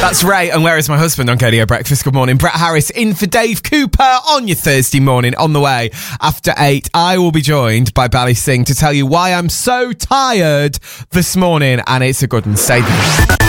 That's Ray and Where Is My Husband on KDO Breakfast. Good morning. Brett Harris in for Dave Cooper on your Thursday morning. On the way after 8, I will be joined by Bally Singh to tell you why I'm so tired this morning, and it's a good one. Stay there.